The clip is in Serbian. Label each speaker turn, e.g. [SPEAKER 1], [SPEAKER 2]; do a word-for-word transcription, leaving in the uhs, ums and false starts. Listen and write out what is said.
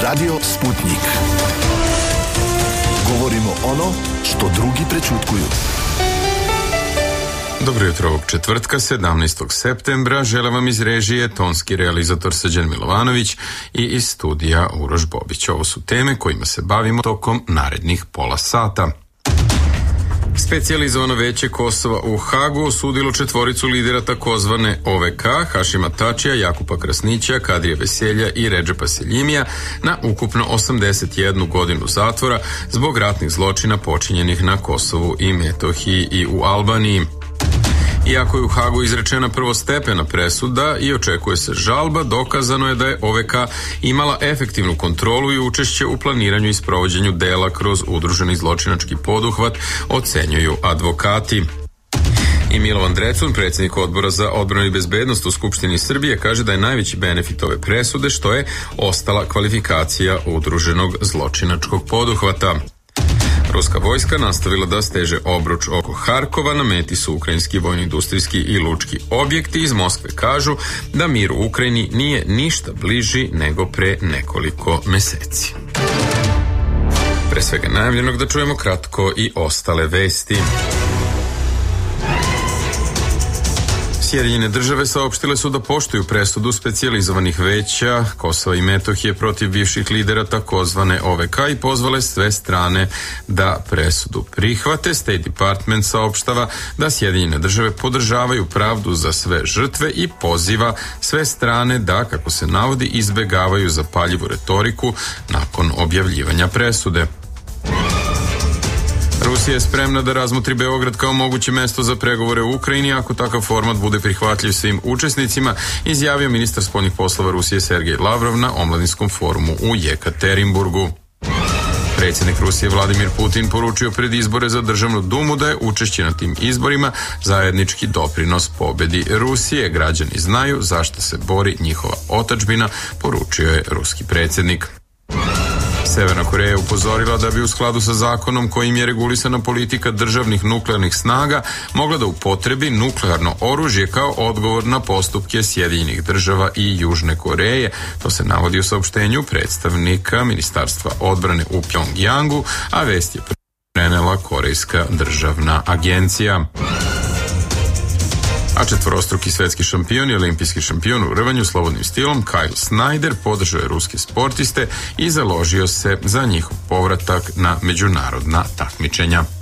[SPEAKER 1] Radio Sputnik. Govorimo ono što drugi prećutkuju.
[SPEAKER 2] Dobro jutro ovog četvrtka, sedamnaestog septembra. Želim vam iz režije tonski realizator Srđan Milovanović i iz studija Uroš Bobić. Ovo su teme kojima se bavimo tokom narednih pola sata. Specijalizovano veće Kosova u Hagu osudilo četvoricu lidera takozvane O V K, Hašima Tačija, Jakupa Krasnića, Kadrija Veselja i Redžepa Seljimija na ukupno osamdeset jednu godinu zatvora zbog ratnih zločina počinjenih na Kosovu i Metohiji i u Albaniji. Iako je u Hagu izrečena prvostepena presuda i očekuje se žalba, dokazano je da je O V K imala efektivnu kontrolu i učešće u planiranju i sprovođenju dela kroz udruženi zločinački poduhvat, ocenjuju advokati. I Milovan Drecun, predsjednik odbora za odbranu i bezbednost u Skupštini Srbije, kaže da je najveći benefit ove presude što je ostala kvalifikacija udruženog zločinačkog poduhvata. Ruska vojska nastavila da steže obruč oko Harkova, na meti su ukrajinski vojno-industrijski i lučki objekti. Iz Moskve kažu da mir u Ukrajini nije ništa bliži nego pre nekoliko meseci. Pre svega najavljenog da čujemo kratko i ostale vesti. Sjedinjene države saopštile su da poštuju presudu specijalizovanih veća Kosova i Metohije protiv bivših lidera takozvane O V K i pozvale sve strane da presudu prihvate. State Department saopštava da Sjedinjene države podržavaju pravdu za sve žrtve i poziva sve strane da, kako se navodi, izbegavaju zapaljivu retoriku nakon objavljivanja presude. Rusija je spremna da razmotri Beograd kao moguće mesto za pregovore u Ukrajini ako takav format bude prihvatljiv svim učesnicima, izjavio ministar spoljnih poslova Rusije Sergej Lavrov na omladinskom forumu u Jekaterinburgu. Predsjednik Rusije Vladimir Putin poručio pred izbore za državnu dumu da je učešće na tim izborima zajednički doprinos pobedi Rusije. Građani znaju zašto se bori njihova otadžbina, poručio je ruski predsjednik. Severna Koreja je upozorila da bi u skladu sa zakonom kojim je regulisana politika državnih nuklearnih snaga mogla da upotrebi nuklearno oružje kao odgovor na postupke Sjedinjenih država i Južne Koreje. To se navodi u saopštenju predstavnika Ministarstva odbrane u Pjongjangu, a vest je prenela Korejska državna agencija. A četvorostruki svetski šampion i olimpijski šampion u rvanju slobodnim stilom Kyle Snyder podržao je ruske sportiste i založio se za njihov povratak na međunarodna takmičenja.